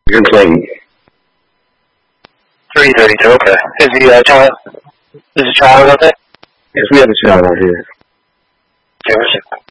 You're in Clayton. 332, okay. Is the child out there? Yes, we have a child out here. Okay, where's it?